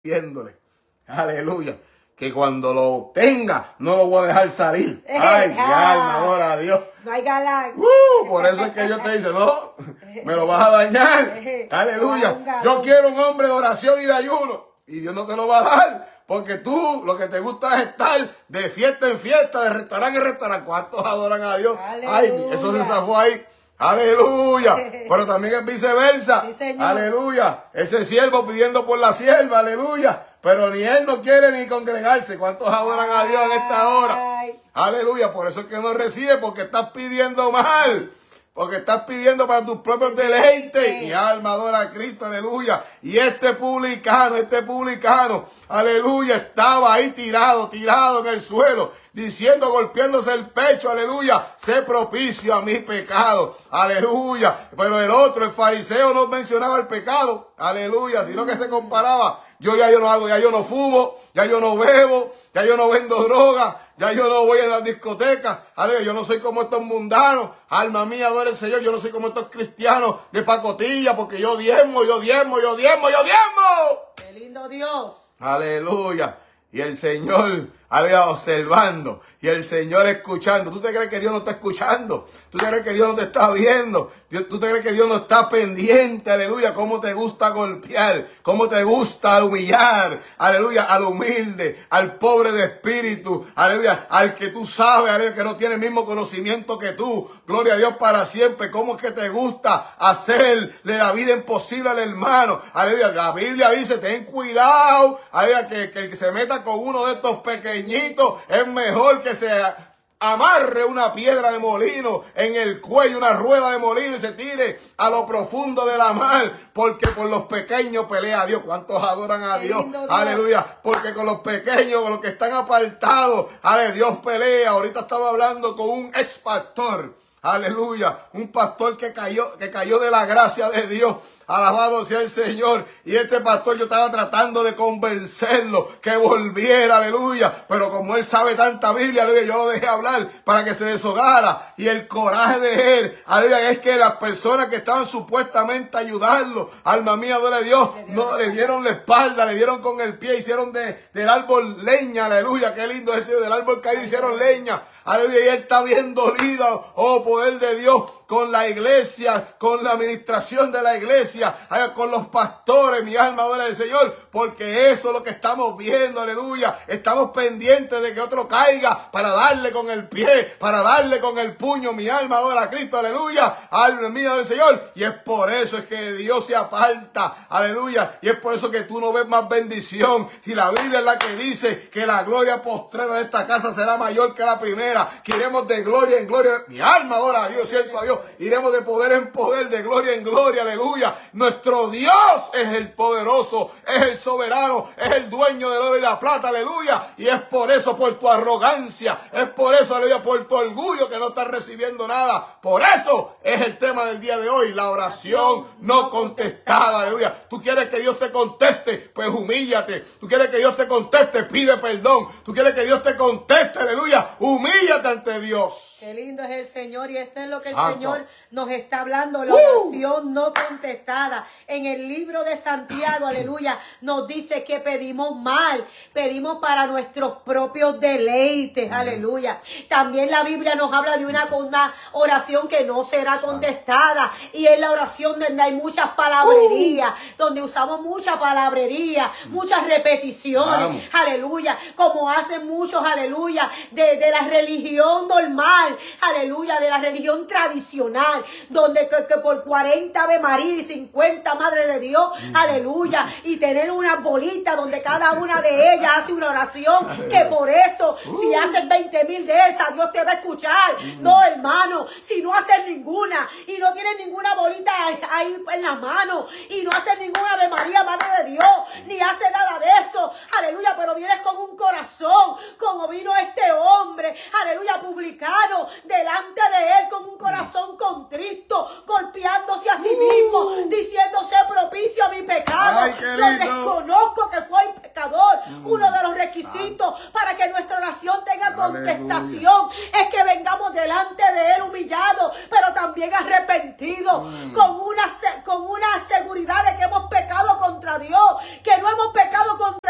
diciéndole, aleluya, que cuando lo tenga no lo voy a dejar salir. Ay, mi alma, adora a Dios. No hay galán. Por eso es que Dios te dice, no, me lo vas a dañar. Aleluya. Yo quiero un hombre de oración y de ayuno. Y Dios no te lo va a dar. Porque tú lo que te gusta es estar de fiesta en fiesta, de restaurante en restaurante. ¿Cuántos adoran a Dios? Aleluya. Ay, eso se zafó ahí. Aleluya. Pero también es viceversa. Sí, aleluya. Ese siervo pidiendo por la sierva. Aleluya. Pero ni él no quiere ni congregarse. ¿Cuántos adoran a Dios en esta hora? Aleluya. Por eso es que no recibe, porque estás pidiendo mal. Porque estás pidiendo para tus propios deleites. Sí. Mi alma adora a Cristo, aleluya. Y este publicano, aleluya, estaba ahí tirado en el suelo, diciendo, golpeándose el pecho, aleluya, sé propicio a mis pecados, aleluya. Pero el otro, el fariseo, no mencionaba el pecado, aleluya, sino que se comparaba. Yo no hago, ya yo no fumo, ya yo no bebo, ya yo no vendo droga, ya yo no voy a las discotecas, aleluya, yo no soy como estos mundanos, alma mía, adora al Señor, yo no soy como estos cristianos de pacotilla, porque yo diezmo. ¡Qué lindo Dios! Aleluya. Y el Señor, aleluya, observando. Y el Señor escuchando. ¿Tú te crees que Dios no está escuchando? ¿Tú te crees que Dios no te está viendo? ¿Tú te crees que Dios no está pendiente? Aleluya. ¿Cómo te gusta golpear? ¿Cómo te gusta humillar? Aleluya. Al humilde, al pobre de espíritu. Aleluya. Al que tú sabes, aleluya, que no tiene el mismo conocimiento que tú. Gloria a Dios para siempre. ¿Cómo es que te gusta hacerle la vida imposible al hermano? Aleluya. La Biblia dice, ten cuidado. Aleluya. Que el que se meta con uno de estos pequeñitos es mejor que se amarre una piedra de molino en el cuello, una rueda de molino, y se tire a lo profundo de la mar, porque por los pequeños pelea a Dios. ¿Cuántos adoran a Dios? Aleluya. Porque con los pequeños, con los que están apartados, aleluya, Dios pelea. Ahorita estaba hablando con un ex pastor. Aleluya, un pastor que cayó de la gracia de Dios. Alabado sea el Señor. Y este pastor, yo estaba tratando de convencerlo que volviera, aleluya. Pero como él sabe tanta Biblia, aleluya, yo lo dejé hablar para que se deshogara. Y el coraje de él, aleluya, es que las personas que estaban supuestamente a ayudarlo, alma mía, adora a Dios, no le dieron la espalda, le dieron con el pie, hicieron del árbol leña, aleluya. Qué lindo es ese, del árbol caído hicieron leña. Aleluya, y él está bien dolido, oh poder de Dios, con la iglesia, con la administración de la iglesia, con los pastores. Mi alma adora al Señor, porque eso es lo que estamos viendo, aleluya. Estamos pendientes de que otro caiga para darle con el pie, para darle con el puño. Mi alma adora a Cristo, aleluya. Alma mía del Señor. Y es por eso es que Dios se aparta, aleluya. Y es por eso que tú no ves más bendición. Si la Biblia es la que dice que la gloria postrera de esta casa será mayor que la primera, que iremos de gloria en gloria. Mi alma adora a Dios, siento a Dios. Iremos de poder en poder, de gloria en gloria, aleluya. Nuestro Dios es el poderoso, es el soberano, es el dueño del oro y la plata, aleluya. Y es por eso, por tu arrogancia, es por eso, aleluya, por tu orgullo que no estás recibiendo nada. Por eso es el tema del día de hoy, la oración no contestada, aleluya. Tú quieres que Dios te conteste, pues humíllate. Tú quieres que Dios te conteste, pide perdón. Tú quieres que Dios te conteste, aleluya, humíllate ante Dios. Qué lindo es el Señor, y esto es lo que el Señor nos está hablando, la oración no contestada. En el libro de Santiago, aleluya, nos dice que pedimos mal, pedimos para nuestros propios deleites, aleluya. También la Biblia nos habla de una oración que no será contestada, y es la oración donde hay muchas palabrerías, donde usamos mucha palabrería, muchas repeticiones, aleluya, como hacen muchos, aleluya, de la religión normal, aleluya, de la religión tradicional, donde que por 40 Ave María y 50 Madre de Dios, aleluya, y tener una bolita donde cada una de ellas hace una oración, que por eso, si haces 20,000 de esas, Dios te va a escuchar. No, hermano, si no haces ninguna, y no tienes ninguna bolita ahí en las manos, y no haces ninguna Ave María, Madre de Dios, ni haces nada de eso, aleluya, pero vienes con un corazón, como vino este hombre, aleluya, publicano, delante de él, con un corazón contrito, golpeándose a sí mismo, diciéndose propicio a mi pecado. Yo desconozco que fue el pecador. Uno de los requisitos para que nuestra oración tenga contestación es que vengamos delante de él humillados, pero también arrepentidos, con una seguridad de que hemos pecado contra Dios, que no hemos pecado contra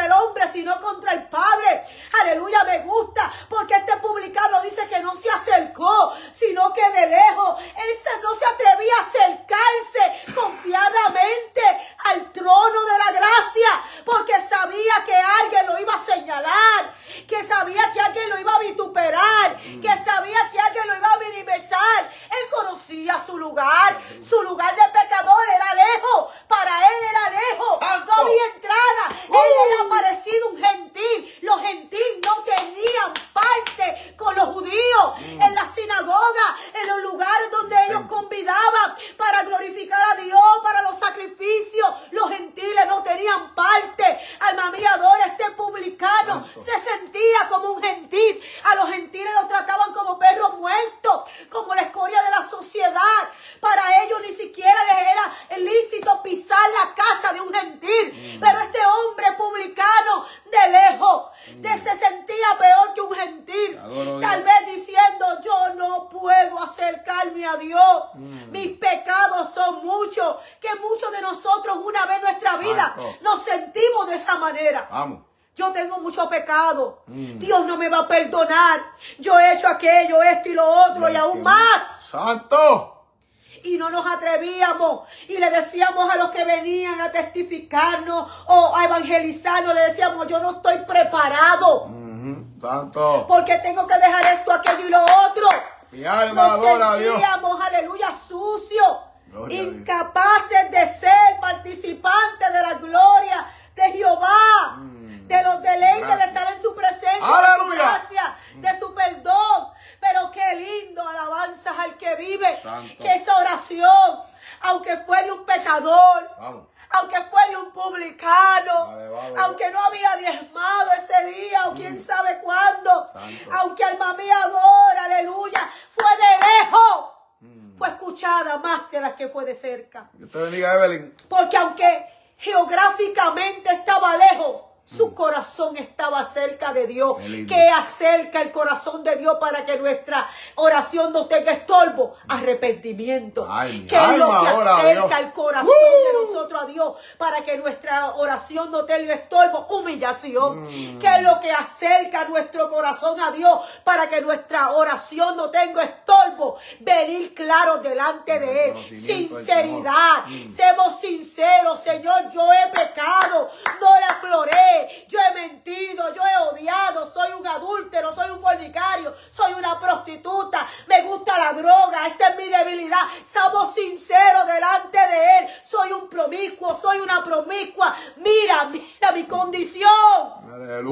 de esa manera. Vamos. Yo tengo mucho pecado. Dios no me va a perdonar. Yo he hecho aquello, esto y lo otro y aún más. ¡Santo! Y no nos atrevíamos y le decíamos a los que venían a testificarnos o a evangelizarnos, le decíamos, yo no estoy preparado. Santo. Porque tengo que dejar esto, aquello y lo otro. Mi alma Nos adora a Dios. sentíamos, aleluya, sucios, Gloria a Dios. incapaces de ser participantes de la gloria de Jehová, de los deleites Gracias. de estar en su presencia, Aleluya. de su gracia, de su perdón. Pero qué lindo, alabanzas al que vive, Santo. que esa oración, aunque fue de un pecador, Vamos. aunque fue de un publicano, Vale. aunque no había diezmado ese día o quién sabe cuándo, Santo. aunque alma mía adora, aleluya, fue de lejos, fue escuchada más de la que fue de cerca. Dios te bendiga, Evelyn. Porque aunque geográficamente estaba lejos, su corazón estaba cerca de Dios. Qué lindo. Que acerca el corazón de Dios para que nuestra oración no tenga estorbo, arrepentimiento. Ay, mi Que es lo alma que adora a acerca Dios. el corazón de nosotros a Dios para que nuestra oración no tenga estorbo, humillación. Que es lo que acerca nuestro corazón a Dios para que nuestra oración no tenga estorbo, venir claros delante de Él. Conocimiento del Sinceridad. Señor. Seamos sinceros, Señor, yo he pecado, no le afloré, yo he mentido, yo he odiado, soy un adúltero, soy un fornicario, soy una prostituta, me gusta la droga, esta es mi debilidad. Seamos sinceros delante de Él, soy un promiscuo, soy una promiscua, mira mi condición.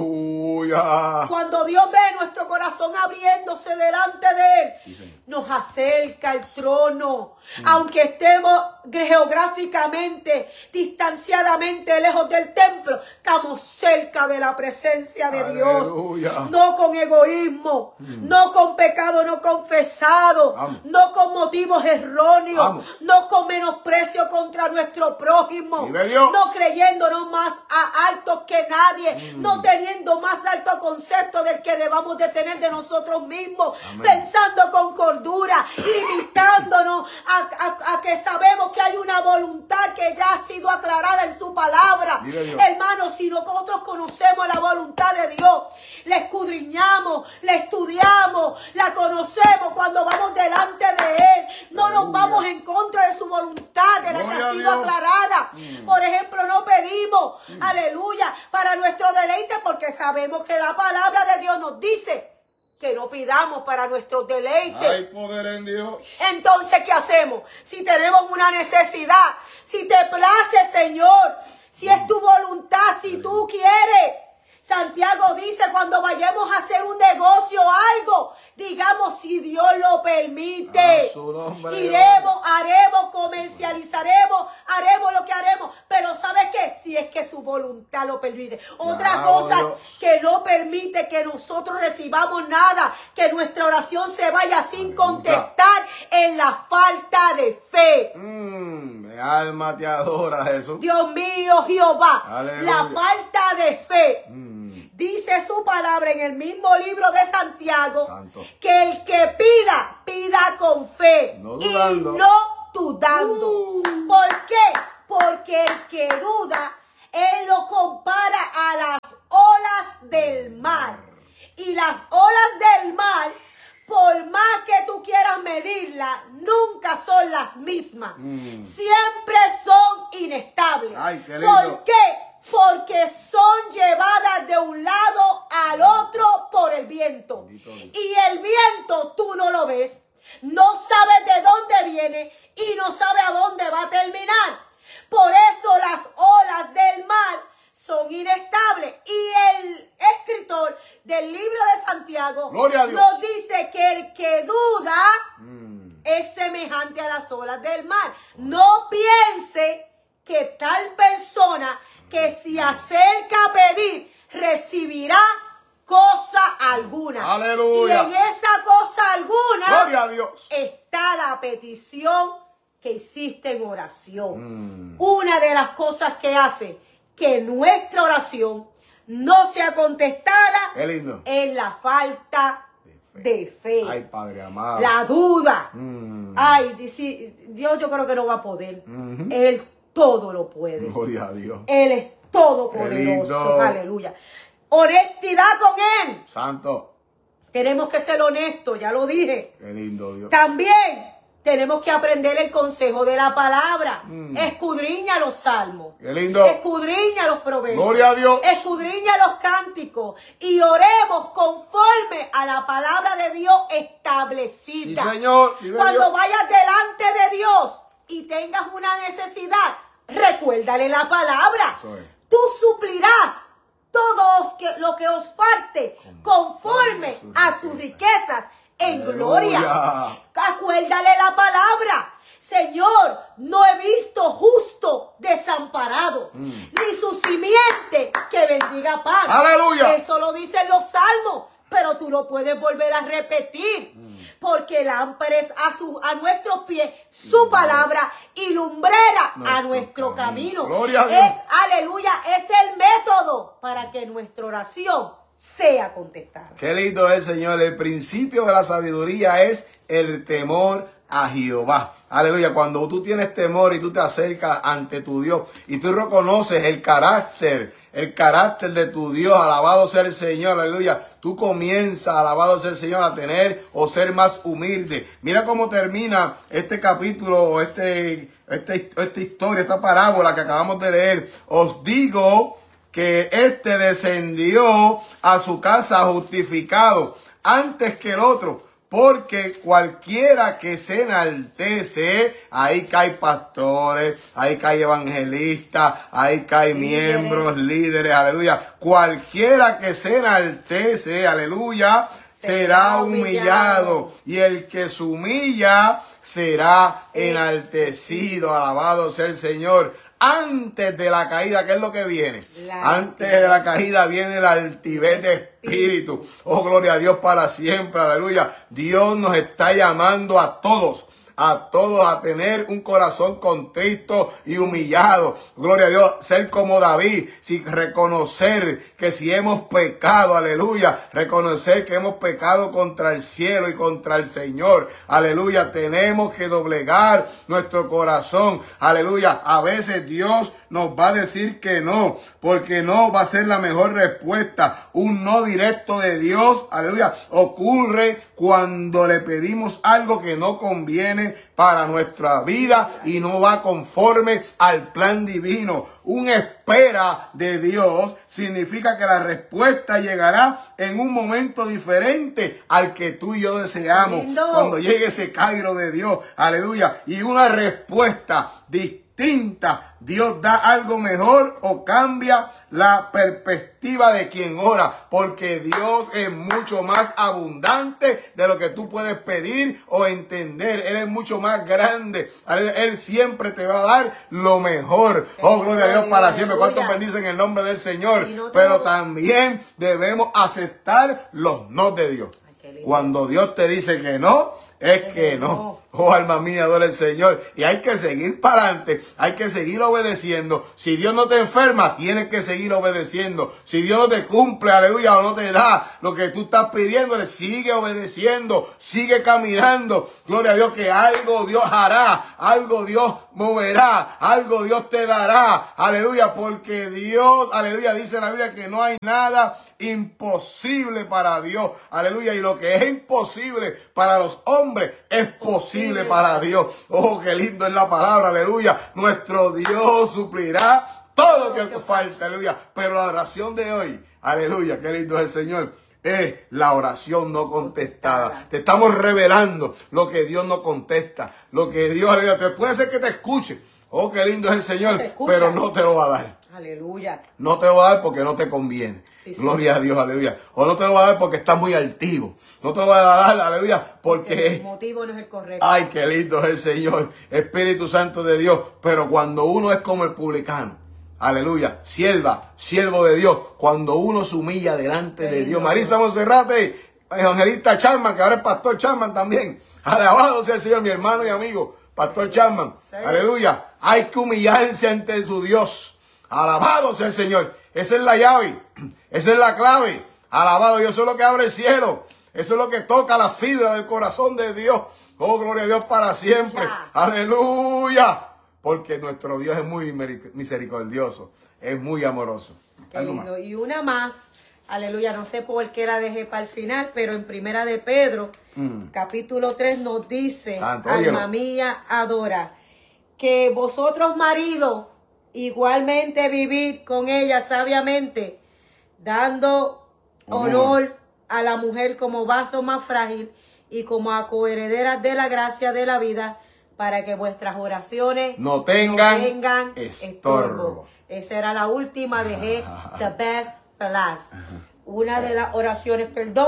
Aleluya. Cuando Dios ve nuestro corazón abriéndose delante de Él, Sí, Señor. nos acerca al trono. Aunque estemos geográficamente, distanciadamente lejos del templo, estamos cerca de la presencia de Aleluya. Dios. No con egoísmo, no con pecado no confesado, Vamos. no con motivos erróneos, Vamos. no con menosprecio contra nuestro prójimo, Vive Dios. no creyéndonos más altos que nadie, no teniendo más alto concepto del que debamos de tener de nosotros mismos, Amén. pensando con cordura, limitándonos a que sabemos que hay una voluntad que ya ha sido aclarada en su palabra. Mire Dios. Hermanos, si nosotros conocemos la voluntad de Dios, la escudriñamos, la estudiamos, la conocemos cuando vamos delante de Él, no nos Aleluya. vamos en contra de su voluntad, de la que Gloria ha a sido Dios. aclarada. Por ejemplo, no pedimos, aleluya, para nuestro deleite, porque sabemos que la palabra de Dios nos dice que no pidamos para nuestros deleites. Hay poder en Dios. Entonces, ¿qué hacemos? Si tenemos una necesidad, si te place, Señor, si es tu voluntad, si tú quieres. Santiago dice, cuando vayamos a hacer un negocio o algo, digamos si Dios lo permite. A su nombre. Iremos, haremos, comercializaremos, haremos lo que haremos. Pero ¿sabes qué? Si es que su voluntad lo permite. Otra cosa Dios. que no permite que nosotros recibamos nada, que nuestra oración se vaya sin contestar, en la falta de fe. Mi alma te adora, Jesús. Dios mío, Jehová, Aleluya. la falta de fe. Dice su palabra en el mismo libro de Santiago, Santo. que el que pida, pida con fe No dudando. y no dudando. ¿Por qué? Porque el que duda, él lo compara a las olas del mar. Y las olas del mar, por más que tú quieras medirlas, nunca son las mismas. Siempre son inestables. Ay, qué lindo. ¿Por qué? Porque son llevadas de un lado al otro por el viento. Bendito Dios. Y el viento tú no lo ves, no sabes de dónde viene y no sabes a dónde va a terminar. Por eso las olas del mar son inestables. Y el escritor del libro de Santiago Gloria a Dios. nos dice que el que duda es semejante a las olas del mar. No piense que tal persona que se acerca a pedir recibirá cosa alguna. Aleluya. Y en esa cosa alguna Gloria a Dios. está la petición que hiciste en oración. Una de las cosas que hace que nuestra oración no sea contestada Qué lindo. es la falta de fe. Ay, Padre amado. La duda. Ay, Dios yo creo que no va a poder. Él todo lo puede. Gloria a Dios. Él es Todopoderoso. Aleluya. Honestidad con Él. Santo. Tenemos que ser honestos, ya lo dije. Qué lindo Dios. También tenemos que aprender el consejo de la palabra. Escudriña los salmos. Qué lindo. Escudriña los proverbios. Gloria a Dios. Escudriña los cánticos. Y oremos conforme a la palabra de Dios establecida. Sí, Señor. Cuando vayas delante de Dios y tengas una necesidad, recuérdale la palabra. Tú suplirás todo lo que os falte conforme a sus riquezas en gloria. Acuérdale la palabra. Señor, no he visto justo desamparado, ni su simiente que bendiga pan. Aleluya. Eso lo dicen los salmos, pero tú lo puedes volver a repetir. Porque lámpara es a nuestros pies su palabra y lumbrera a nuestro camino. Gloria a Dios. Aleluya, es el método para que nuestra oración sea contestada. Qué lindo es, Señor. El principio de la sabiduría es el temor a Jehová. Aleluya. Cuando tú tienes temor y tú te acercas ante tu Dios y tú reconoces el carácter de tu Dios, alabado sea el Señor, aleluya. Tú comienzas, alabado sea el Señor, a tener o ser más humilde. Mira cómo termina este capítulo, esta historia, esta parábola que acabamos de leer. Os digo que este descendió a su casa justificado antes que el otro. Porque cualquiera que se enaltece, ahí cae pastores, ahí cae evangelistas, ahí cae miembros, líderes, aleluya. Cualquiera que se enaltece, aleluya, será humillado. Y el que se humilla será enaltecido. Alabado sea el Señor. Antes de la caída, ¿qué es lo que viene? Antes de la caída viene la altivez de espíritu. Oh, gloria a Dios para siempre, aleluya. Dios nos está llamando a todos a tener un corazón contrito y humillado. Gloria a Dios, ser como David, reconocer que si hemos pecado, aleluya, reconocer que hemos pecado contra el cielo y contra el Señor, aleluya, tenemos que doblegar nuestro corazón, aleluya. A veces Dios nos va a decir que no, porque no va a ser la mejor respuesta. Un no directo de Dios, aleluya, ocurre cuando le pedimos algo que no conviene para nuestra vida y no va conforme al plan divino. Un espera de Dios significa que la respuesta llegará en un momento diferente al que tú y yo deseamos. Lindo. Cuando llegue ese Cairo de Dios, aleluya, y una respuesta distinta. Dios da algo mejor o cambia la perspectiva de quien ora, porque Dios es mucho más abundante de lo que tú puedes pedir o entender. Él es mucho más grande. Él siempre te va a dar lo mejor. Oh, gloria a Dios para siempre. ¿Cuántos bendicen el nombre del Señor? Pero también debemos aceptar los no de Dios. Cuando Dios te dice que no, es que no. Oh, alma mía, adora al Señor. Y hay que seguir para adelante. Hay que seguir obedeciendo. Si Dios no te enferma, tienes que seguir obedeciendo. Si Dios no te cumple, aleluya, o no te da lo que tú estás pidiéndole, sigue obedeciendo. Sigue caminando. Gloria a Dios que algo Dios hará. Algo Dios moverá. Algo Dios te dará. Aleluya, porque Dios, aleluya, dice la Biblia que no hay nada imposible para Dios. Aleluya, y lo que es imposible para los hombres es posible para Dios. Oh, qué lindo es la palabra, aleluya. Nuestro Dios suplirá todo lo que falta, aleluya. Pero la oración de hoy, aleluya, qué lindo es el Señor, es la oración no contestada. Te estamos revelando lo que Dios no contesta, lo que Dios, aleluya, puede ser que te escuche. Oh, qué lindo es el Señor, pero no te lo va a dar. Aleluya. No te lo va a dar porque no te conviene. Sí, sí. Gloria a Dios, aleluya. O no te lo va a dar porque estás muy altivo. No te lo va a dar, aleluya, porque el motivo no es el correcto. Ay, qué lindo es el Señor, Espíritu Santo de Dios. Pero cuando uno es como el publicano, aleluya, siervo de Dios, cuando uno se humilla delante de Dios. Marisa Monserrate, evangelista Charman, que ahora es pastor Charman también. Alabado sea el Señor, mi hermano y amigo, pastor Charman. Sí. Aleluya. Hay que humillarse ante su Dios. Alabado sea el Señor. Esa es la llave. Esa es la clave. Alabado. Y eso es lo que abre el cielo. Eso es lo que toca la fibra del corazón de Dios. Oh, gloria a Dios para siempre. Aleluya. Porque nuestro Dios es muy misericordioso. es muy amoroso. Qué lindo. Y una más, aleluya, no sé por qué la dejé para el final, pero en Primera de Pedro, capítulo 3 nos dice, Santo, alma mía, adora, que vosotros maridos igualmente vivid con ella sabiamente, dando honor a la mujer como vaso más frágil y como a coherederas de la gracia de la vida, para que vuestras oraciones no tengan estorbo. Esa era la última, dejé the best for last. Una de las oraciones,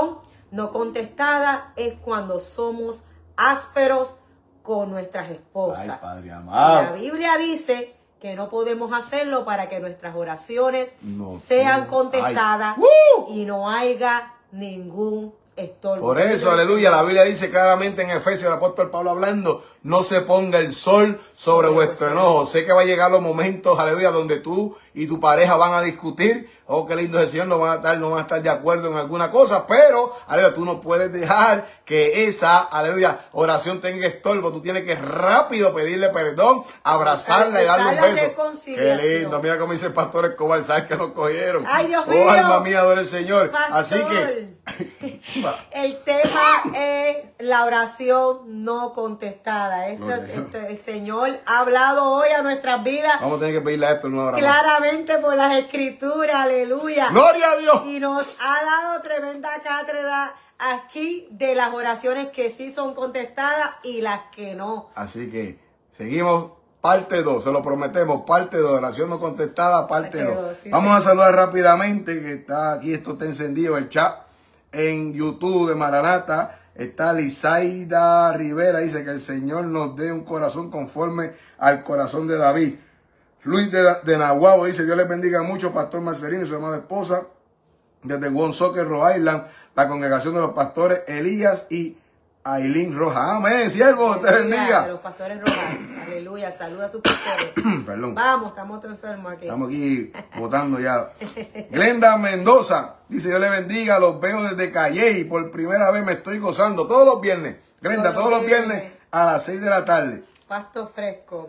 no contestada es cuando somos ásperos con nuestras esposas. Ay, Padre amado. La Biblia dice que no podemos hacerlo para que nuestras oraciones sean contestadas y no haya ningún estorbo. Por eso, aleluya, la Biblia dice claramente en Efesios, el apóstol Pablo hablando, no se ponga el sol sobre vuestro enojo. Sé que va a llegar los momentos, aleluya, donde tú y tu pareja van a discutir. Oh, qué lindo es el Señor, no van a estar de acuerdo en alguna cosa, pero, aleluya, tú no puedes dejar que esa, aleluya, oración tenga estorbo. Tú tienes que rápido pedirle perdón, abrazarla y darle un beso. Qué lindo, mira cómo dice el pastor Escobar, sabes que nos cogieron. Ay, Dios mío. Oh, alma mía, adora el Señor. Pastor, así que el tema es la oración no contestada. El Señor ha hablado hoy a nuestras vidas. Vamos a tener que pedirle a esto una hora claramente por las escrituras, aleluya. ¡Gloria a Dios! Y nos ha dado tremenda cátedra aquí de las oraciones que sí son contestadas y las que no. Así que seguimos. Parte 2, se lo prometemos, parte 2, oración no contestada, parte 2. Sí, vamos a saludar rápidamente, que está aquí, esto está encendido, el chat en YouTube de Maranata. Está Lizaida Rivera, dice que el Señor nos dé un corazón conforme al corazón de David. Luis de Nahuabo dice, Dios les bendiga mucho, Pastor Marcelino y su amada esposa. Desde Woonsocket, Rhode Island, la congregación de los pastores Elías y Ailín Rojas. Amén, siervo, te bendiga. De los pastores Rojas, aleluya, saluda a sus pastores. Perdón. Vamos, estamos todos enfermos aquí. Estamos aquí votando ya. Glenda Mendoza dice, Dios le bendiga, los veo desde Calley, por primera vez me estoy gozando, todos los viernes. Glenda, todos los viernes a las 6 de la tarde. Pasto fresco,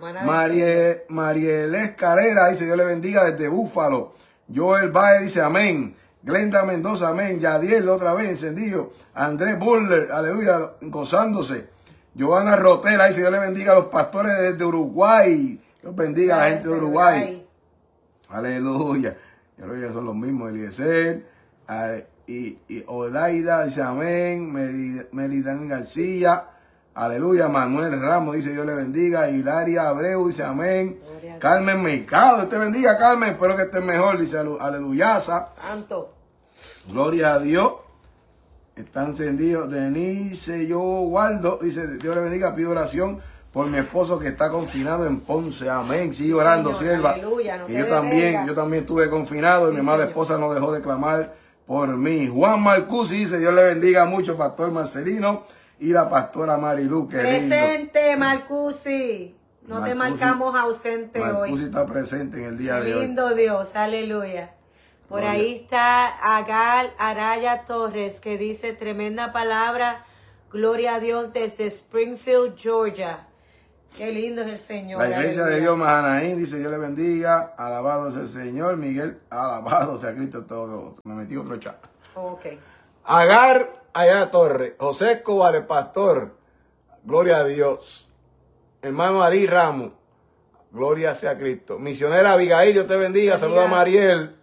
Marieles Carrera dice, Dios le bendiga desde Búfalo. Joel Baez dice, amén. Glenda Mendoza, amén. Yadiel, otra vez encendido. Andrés Buller, aleluya, gozándose. Giovanna Rotera dice, Dios le bendiga a los pastores desde Uruguay. Dios bendiga a la gente de Uruguay. Aleluya. Yo creo que son los mismos. Eliezer y Odaida dice, amén. Meridán García, aleluya. Manuel Ramos dice, Dios le bendiga. Hilaria Abreu dice, amén. Carmen Mercado, Dios te bendiga, Carmen. Espero que estés mejor, dice, aleluya. Santo. Gloria a Dios. Está encendido. Denise Yo Waldo dice, Dios le bendiga, pido oración por mi esposo que está confinado en Ponce. Amén. Sigue orando, sierva. Aleluya. No, y yo también estuve confinado y mi amada esposa no dejó de clamar por mí. Juan Marcusi dice, Dios le bendiga mucho, Pastor Marcelino y la pastora Marilu. Presente, lindo. Marcusi. No te marcamos ausente hoy. Marcusi está presente en el día de hoy. Lindo Dios, aleluya. Por ahí está Agal Araya Torres, que dice, tremenda palabra, gloria a Dios desde Springfield, Georgia. Qué lindo es el Señor. La iglesia de Dios Mahanaín dice, Dios le bendiga, alabado sea el Señor. Miguel, alabado sea Cristo. Todo. Me metí otro chat. Ok. Agar Araya Torres, José Escobar, el pastor, gloria a Dios. Hermano Ari Ramos, gloria sea Cristo. Misionera Abigail, Dios te bendiga. Saluda a Mariel.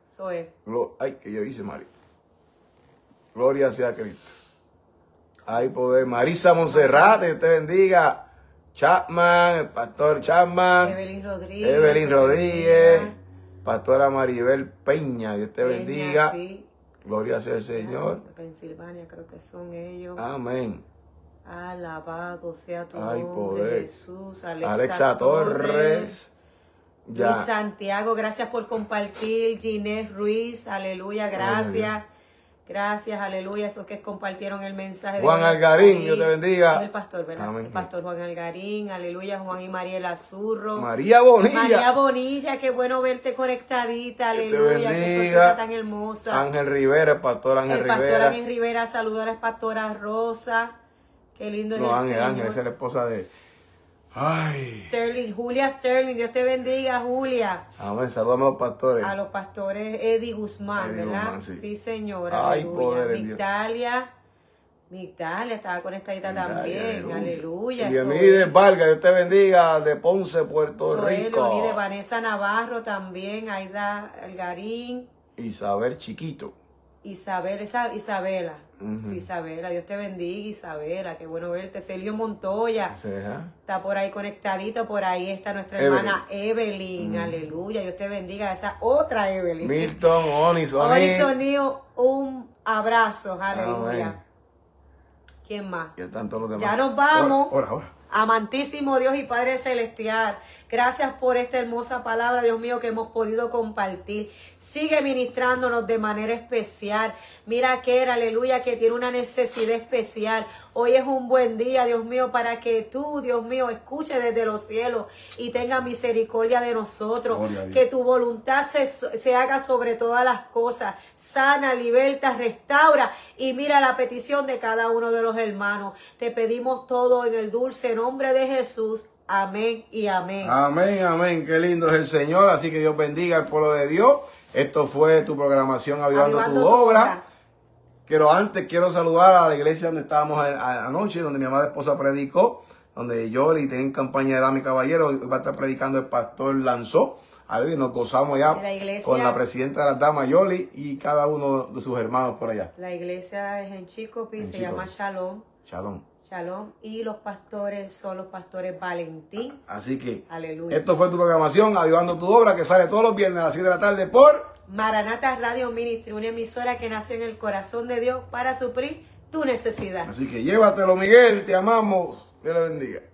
Ay, que yo hice, María. Gloria sea Cristo. Ay, poder. Marisa Monserrat, Dios te bendiga. Chapman, el pastor Chapman. Evelyn Rodríguez. Pastora Maribel Peña, Dios te bendiga. Sí. Gloria sea el Señor. De Pensilvania, creo que son ellos. Amén. Alabado sea tu Ay, nombre, poder. Jesús. Alexa Torres. Ya. Luis Santiago, gracias por compartir. Ginés Ruiz, aleluya, gracias. Gracias, aleluya, esos que compartieron el mensaje. Juan Algarín, Dios te bendiga. Es el pastor, ¿verdad? Amén. El pastor Juan Algarín, aleluya. Juan y Mariela Zurro. María Bonilla. María Bonilla, qué bueno verte conectadita, aleluya. Qué sorpresa tan hermosa. Ángel Rivera, el pastor Ángel Rivera. El pastor Ángel Rivera, saludar a la pastora Rosa. Qué lindo es el Señor. Ángel, esa es la esposa de Ay. Sterling, Julia Sterling, Dios te bendiga, Julia. Amén, saludame a los pastores. A los pastores Eddie Guzmán, Eddie ¿verdad? Guzmán, sí. Sí, señora. Ay, aleluya. poder en Dios. Migdalia estaba conectadita también. Aleluya. Leonides Vargas, Dios te bendiga, de Ponce, Puerto Rico. Leonides, Vanessa Navarro también. Aida Algarín. Isabel Chiquito. Isabela. Sí, Isabela, Dios te bendiga, Isabela, qué bueno verte. Celio Montoya, está por ahí conectadito, por ahí está nuestra hermana Evelyn, aleluya, Dios te bendiga, esa otra Evelyn. Milton, Onisonio, un abrazo, aleluya. Amén. ¿Quién más? Ya están todos los demás. Ya nos vamos. Ahora. Amantísimo Dios y Padre Celestial, gracias por esta hermosa palabra, Dios mío, que hemos podido compartir. Sigue ministrándonos de manera especial. Mira que era, aleluya, que tiene una necesidad especial. Hoy es un buen día, Dios mío, para que tú, Dios mío, escuches desde los cielos y tenga misericordia de nosotros. Que tu voluntad se haga sobre todas las cosas. Sana, liberta, restaura. Y mira la petición de cada uno de los hermanos. Te pedimos todo en el dulce nombre de Jesús. Amén y amén. Amén, amén. Qué lindo es el Señor. Así que Dios bendiga al pueblo de Dios. Esto fue tu programación Avivando tu Obra. Quiero saludar a la iglesia donde estábamos anoche, donde mi amada esposa predicó, donde yo le tengo en campaña de Dama y Caballero. Hoy va a estar predicando el pastor Lanzó. Y nos gozamos ya con la presidenta de las damas, Yoli, y cada uno de sus hermanos por allá. La iglesia es en Chicopee, se llama Shalom. Shalom. Y los pastores son los pastores Valentín. Así que, aleluya. Esto fue tu programación, Avivando tu Obra, que sale todos los viernes a las 7 de la tarde por Maranata Radio Ministry, una emisora que nació en el corazón de Dios para suplir tu necesidad. Así que llévatelo, Miguel, te amamos. Dios le bendiga.